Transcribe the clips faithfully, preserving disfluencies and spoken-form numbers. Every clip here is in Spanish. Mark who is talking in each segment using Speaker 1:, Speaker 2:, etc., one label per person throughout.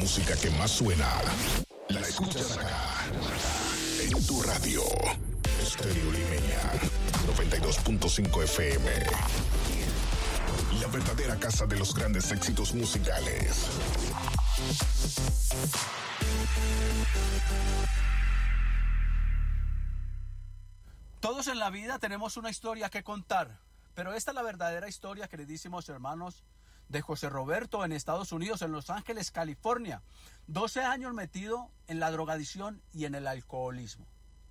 Speaker 1: música que más suena, la escuchas acá, en tu radio. Estéreo Limeña, noventa y dos punto cinco F M. La verdadera casa de los grandes éxitos musicales.
Speaker 2: Todos en la vida tenemos una historia que contar, pero esta es la verdadera historia, queridísimos hermanos, de José Roberto en Estados Unidos, en Los Ángeles, California. doce años metido en la drogadicción y en el alcoholismo.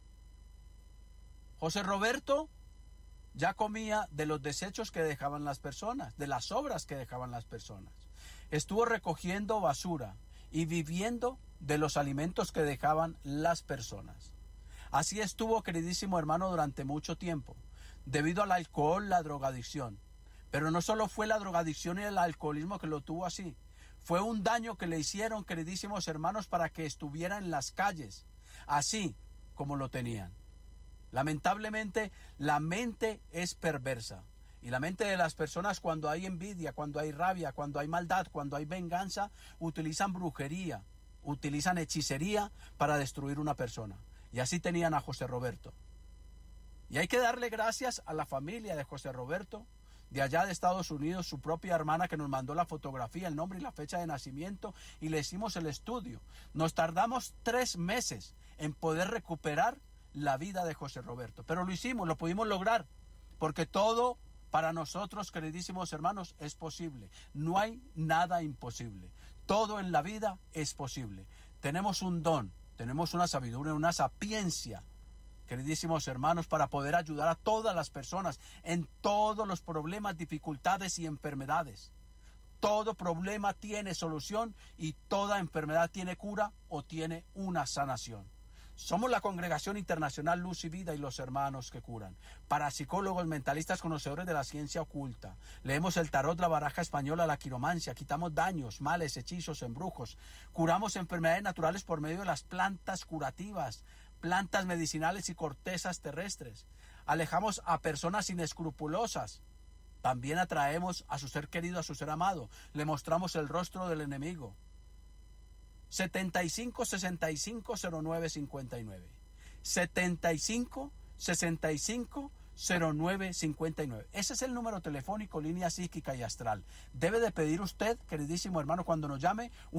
Speaker 2: José Roberto ya comía de los desechos que dejaban las personas, de las obras que dejaban las personas. Estuvo recogiendo basura y viviendo de los alimentos que dejaban las personas. Así estuvo, queridísimo hermano, durante mucho tiempo, debido al alcohol, la drogadicción. Pero no solo fue la drogadicción y el alcoholismo que lo tuvo así, fue un daño que le hicieron, queridísimos hermanos, para que estuviera en las calles, así como lo tenían. Lamentablemente, la mente es perversa. Y la mente de las personas, cuando hay envidia, cuando hay rabia, cuando hay maldad, cuando hay venganza, utilizan brujería, utilizan hechicería para destruir una persona. Y así tenían a José Roberto. Y hay que darle gracias a la familia de José Roberto, de allá de Estados Unidos, su propia hermana que nos mandó la fotografía, el nombre y la fecha de nacimiento, y le hicimos el estudio. Nos tardamos tres meses en poder recuperar la vida de José Roberto, pero lo hicimos, lo pudimos lograr, porque todo para nosotros, queridísimos hermanos, es posible. No hay nada imposible. Todo en la vida es posible. Tenemos un don, tenemos una sabiduría, una sapiencia, queridísimos hermanos, para poder ayudar a todas las personas en todos los problemas, dificultades y enfermedades. Todo problema tiene solución y toda enfermedad tiene cura o tiene una sanación. Somos la Congregación Internacional Luz y Vida y los Hermanos que Curan. Parapsicólogos, mentalistas, conocedores de la ciencia oculta. Leemos el tarot, la baraja española, la quiromancia. Quitamos daños, males, hechizos, embrujos. Curamos enfermedades naturales por medio de las plantas curativas, plantas medicinales y cortezas terrestres. Alejamos a personas inescrupulosas. También atraemos a su ser querido, a su ser amado. Le mostramos el rostro del enemigo. setenta y cinco, sesenta y cinco, cero nueve, cincuenta y nueve. setenta y cinco, sesenta y cinco, cero nueve, cincuenta y nueve. Ese es el número telefónico, línea psíquica y astral. Debe de pedir usted, queridísimo hermano, cuando nos llame,